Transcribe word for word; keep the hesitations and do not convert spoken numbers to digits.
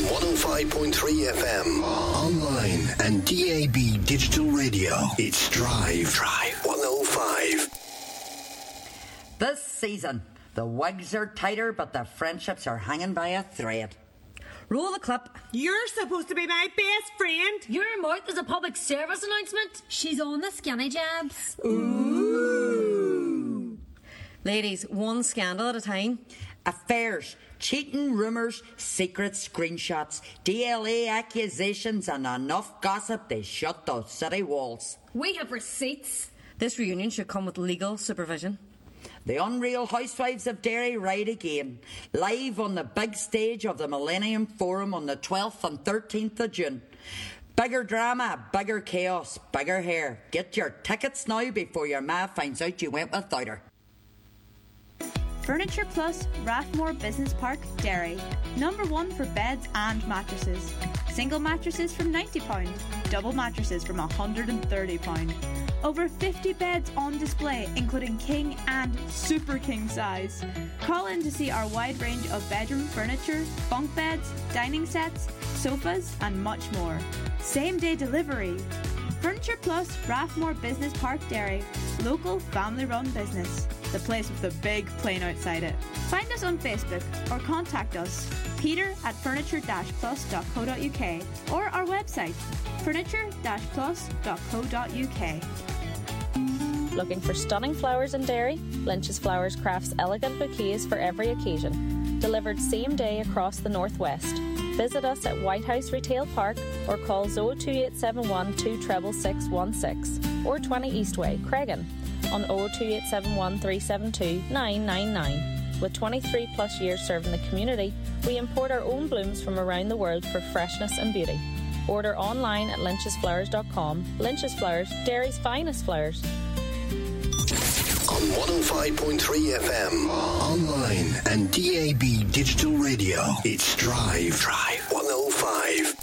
one oh five point three F M, online and D A B digital radio. It's Drive. Drive one oh five. This season, the wigs are tighter, but the friendships are hanging by a thread. Roll the clip. You're supposed to be my best friend. Your mouth is a public service announcement. She's on the skinny jabs. Ooh. Ladies, one scandal at a time. Affairs, cheating rumours, secret screenshots, D L A accusations, and enough gossip they shut those city walls. We have receipts. This reunion should come with legal supervision. The Unreal Housewives of Derry ride again, live on the big stage of the Millennium Forum on the twelfth and thirteenth of June. Bigger drama, bigger chaos, bigger hair. Get your tickets now before your ma finds out you went without her. Furniture Plus, Rathmore Business Park, Derry. Number one for beds and mattresses. Single mattresses from ninety pounds, double mattresses from one hundred thirty pounds. Over fifty beds on display, including king and super king size. Call in to see our wide range of bedroom furniture, bunk beds, dining sets, sofas, and much more. Same day delivery. Furniture Plus, Rathmore Business Park, Derry. Local, family-run business. The place with the big plane outside it. Find us on Facebook or contact us, Peter at furniture dash plus dot co dot uk or our website, furniture dash plus dot co dot uk. Looking for stunning flowers in Derry? Lynch's Flowers crafts elegant bouquets for every occasion. Delivered same day across the northwest. Visit us at White House Retail Park or call oh two eight seven one, two six six one six or twenty Eastway, Cregan on oh two eight seven one, three seven two, nine nine nine. With twenty-three plus years serving the community, we import our own blooms from around the world for freshness and beauty. Order online at lynches flowers dot com. Lynch's Flowers, Derry's finest flowers. On one oh five point three F M, online and D A B digital radio. It's Drive. Drive one oh five.